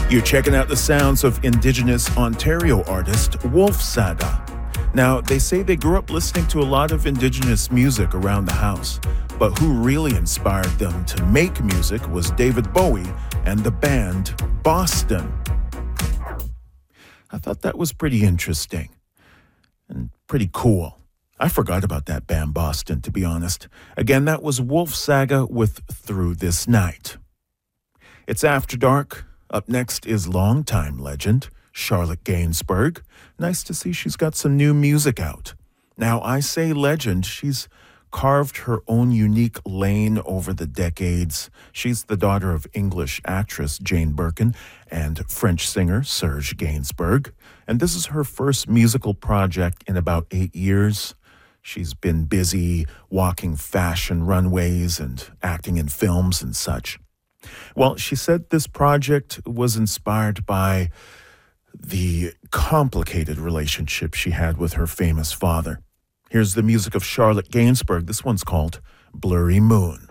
You're checking out the sounds of Indigenous Ontario artist Wolf Saga. Now, they say they grew up listening to a lot of Indigenous music around the house, but who really inspired them to make music was David Bowie and the band Boston. I thought that was pretty interesting and pretty cool. I forgot about that band Boston, to be honest. Again, that was Wolf Saga with Through This Night. It's After Dark. Up next is longtime legend Charlotte Gainsbourg. Nice to see she's got some new music out. Now, I say legend, she's carved her own unique lane over the decades. She's the daughter of English actress Jane Birkin and French singer Serge Gainsbourg. And this is her first musical project in about 8 years. She's been busy walking fashion runways and acting in films and such. Well, she said this project was inspired by the complicated relationship she had with her famous father. Here's the music of Charlotte Gainsbourg. This one's called Blurry Moon.